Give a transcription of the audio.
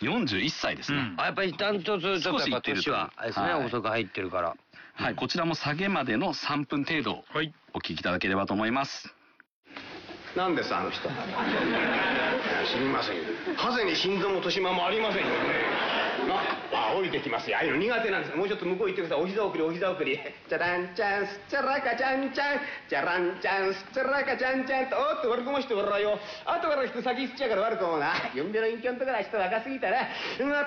41歳ですね。 やっぱりダントツちょっとやっぱ年はあれですね、遅く入ってるから。 はい、こちらも下げまでの3分程度お聞きいただければと思います。 何ですあの人。知りませんよ。ハゼに心臓も年間もありませんよね。降りてきますよ。ああいうの苦手なんです。もうちょっと向こう行ってください。お膝送りお膝送り。チャランチャンスチャラカチャンチャンチャランチャンスチャラカチャンチャンとおっと悪くもして笑うよ。後から来て先行っちゃうから悪くもな。4秒の隠居のところは人若すぎたら